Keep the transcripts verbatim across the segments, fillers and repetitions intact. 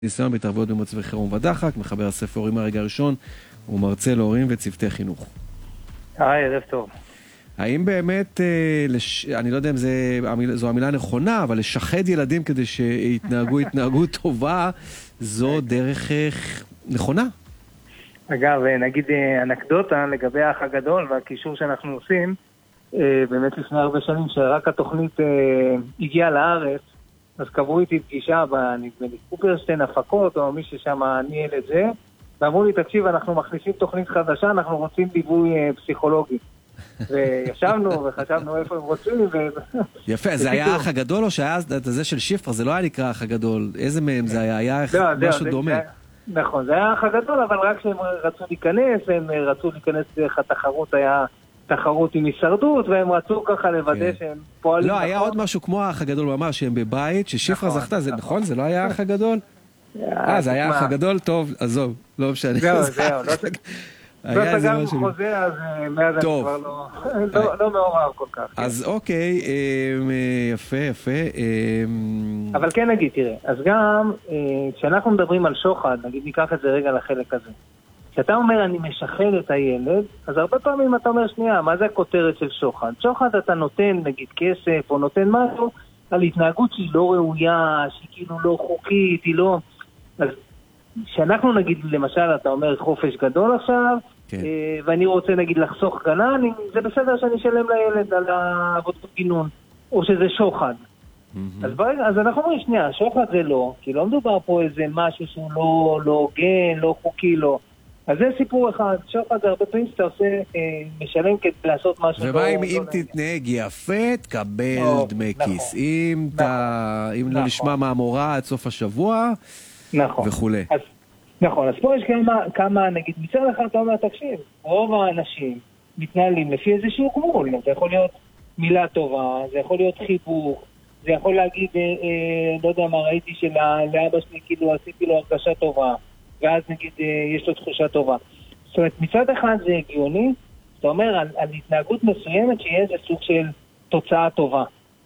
ניסיון בהתערבויות במצבי חירום ודחק, מחבר הספר הורים מהרגע הראשון, הוא מרצה להורים וצוותי חינוך. היי, ערב טוב. האם באמת, לש... אני לא יודע אם זה, זו המילה הנכונה, אבל לשחד ילדים כדי שיתנהגו התנהגות טובה, זו דרך נכונה? אגב, נגיד אנקדוטה לגבי האח הגדול והקישור שאנחנו עושים, באמת לפני הרבה שנים שרק התוכנית הגיעה לארץ, אז קבעו איתי פגישה בקופרשטיין הפקות, או מי ששם ניהל את זה, ואמרו לי, תקשיב, אנחנו מכניסים תוכנית חדשה, אנחנו רוצים ליווי פסיכולוגי. וישבנו וחשבנו איפה הם רוצים. יפה, זה היה האח הגדול או שהיה זה של שפרה? זה לא היה נקרא האח הגדול. איזה מהם זה היה? היה משהו דומה. נכון, זה היה האח הגדול, אבל רק כשהם רצו להיכנס, הם רצו להיכנס דרך התחרות, היה תחרות עם הישרדות, והם רצו ככה לוודא שהם פועלים. לא, היה עוד משהו כמו האח הגדול, הוא אמר שהם בבית, ששפרה זכתה, זה נכון? זה לא היה האח הגדול? אה, זה היה האח הגדול? טוב, עזוב, לא משנה. זהו, זהו, לא סגרנו חוזה, אז מאז אני כבר לא מעורב כל כך. אז אוקיי, יפה, יפה. אבל כן נגיד, תראה, אז גם כשאנחנו מדברים על שוחד, נגיד ניקח את זה רגע לחלק הזה. כשאתה אומר אני משחד את הילד, אז הרבה פעמים אתה אומר שנייה, מה זה הכותרת של שוחד? שוחד אתה נותן נגיד כסף או נותן משהו על התנהגות שהיא לא ראויה, שהיא כאילו לא חוקית, היא לא... אז כשאנחנו נגיד למשל, אתה אומר חופש גדול עכשיו, כן. ואני רוצה נגיד לחסוך גנן, זה בסדר שאני אשלם לילד על העבודות גינון, או שזה שוחד. Mm-hmm. אז, ברגע, אז אנחנו אומרים שנייה, שוחד זה לא, כי לא מדובר פה איזה משהו שהוא לא, לא הוגן, לא חוקי, לא. אז זה סיפור אחד, שוחד זה הרבה פעמים שאתה עושה, אה, משלם כדי לעשות משהו. ומה אם, אם תתנהג יפה, תקבל או, דמי נכון, כיס. אם, נכון, תה, אם נכון. לא נשמע מהמורה עד סוף השבוע, נכון. וכולי. אז, נכון, אז פה יש כמה, כמה נגיד, מצד אחד אתה אומר, תקשיב, רוב האנשים מתנהלים לפי איזשהו גמול, זה יכול להיות מילה טובה, זה יכול להיות חיבור, זה יכול להגיד, אה, אה, לא יודע מה, ראיתי שלאבא שלי כאילו עשיתי לו הרגשה טובה, ואז נגיד יש לו תחושה טובה. זאת אומרת, מצד אחד זה הגיוני, זאת אומרת, על, על התנהגות מסוימת שיהיה איזה סוג של תוצאה טובה.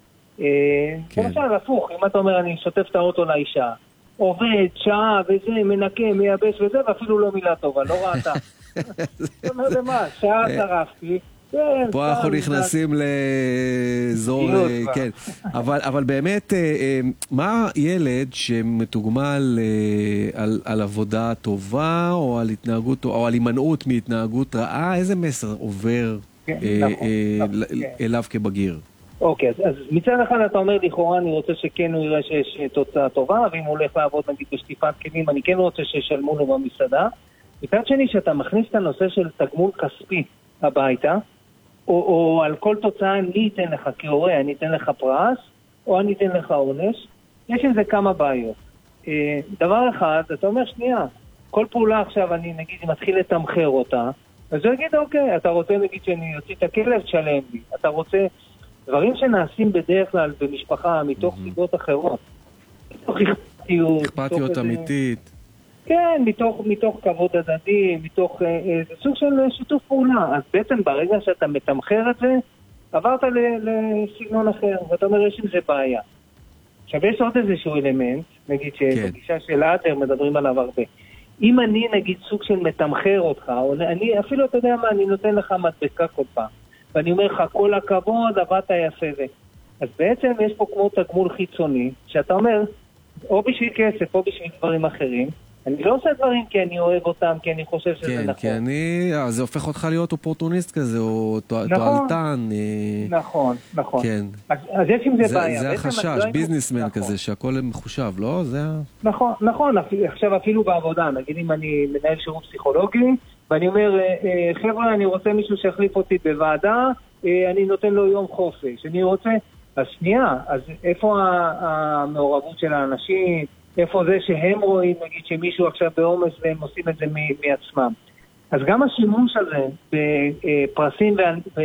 כן. למשל, הפוך, אם אתה אומר, אני שוטף את האוטו לאישה, עובד, שעה וזה, מנקה, מייבש וזה, ואפילו לא מילה טובה, לא ראתה. זאת אומרת, מה, שעה שרפתי, פה אנחנו נכנסים לאזור, כן. אבל, אבל באמת, מה ילד שמתוגמל על, על עבודה טובה, או על התנהגות, או על הימנעות מהתנהגות רעה, איזה מסר עובר אליו כבגיר? אוקיי, אז מצד אחד אתה אומר לכאורה, אני רוצה שכן הוא יראה שיש תוצאה טובה, ואם הוא הולך לעבוד נגיד בשטיפת כלים, אני כן רוצה שישלמו לו במסעדה. מצד שני, שאתה מכניס את הנושא של תגמול כספי הביתה, או, או על כל תוצאה אני אתן לך כהורה, אני אתן לך פרס, או אני אתן לך עונש, יש עם זה כמה בעיות. דבר אחד, אתה אומר שנייה, כל פעולה עכשיו אני נגיד מתחיל לתמחר אותה, אז הוא יגיד אוקיי, אתה רוצה נגיד שאני אוציא את הכלב, תשלם לי. אתה רוצה דברים שנעשים בדרך כלל במשפחה מתוך סיבות אחרות. מתוך אכפתיות. אכפתיות אמיתית. כן, מתוך, מתוך כבוד הדדי, מתוך אה, זה סוג של שיתוף פעולה. אז בעצם ברגע שאתה מתמחר את זה, עברת לסגנון אחר, ואתה אומר, יש עם זה בעיה. עכשיו, יש עוד איזשהו אלמנט, נגיד שבגישה של האדר מדברים עליו הרבה. אם אני, נגיד, סוג של מתמחר אותך, או אני, אפילו אתה יודע מה, אני נותן לך מדבקה כל פעם, ואני אומר לך, כל הכבוד, עבדת יפה זה. אז בעצם יש פה כמו תגמול חיצוני, שאתה אומר, או בשביל כסף, או בשביל דברים אחרים, אני לא עושה דברים כי אני אוהב אותם, כי אני חושב שזה נכון. כן, כי אני... זה הופך אותך להיות אופורטוניסט כזה, או תועלתן. נכון, נכון. אז יש עם זה בעיה. זה החשש, ביזנסמן כזה, שהכל מחושב, לא? נכון, נכון. עכשיו אפילו בעבודה, נגיד אם אני מנהל שירות פסיכולוגי, ואני אומר, חבר'ה, אני רוצה מישהו שיחליף אותי בוועדה, אני נותן לו יום חופש. אני רוצה... אז שנייה, אז איפה המעורבות של האנשים? איפה זה שהם רואים, נגיד שמישהו עכשיו בעומס והם עושים את זה מעצמם. אז גם השימוש הזה בפרסים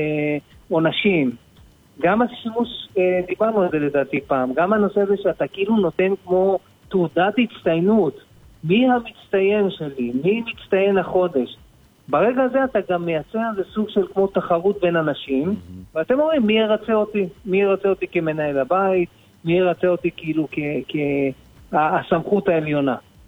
ועונשים, גם השימוש, דיברנו על זה לדעתי פעם, גם הנושא הזה שאתה כאילו נותן כמו תעודת הצטיינות, מי המצטיין שלי, מי מצטיין החודש. ברגע הזה אתה גם מייצר איזה סוג של כמו תחרות בין אנשים, ואתם אומרים מי ירצה אותי, מי ירצה אותי כמנהל הבית, מי ירצה אותי כאילו כ... הסמכות העליונה.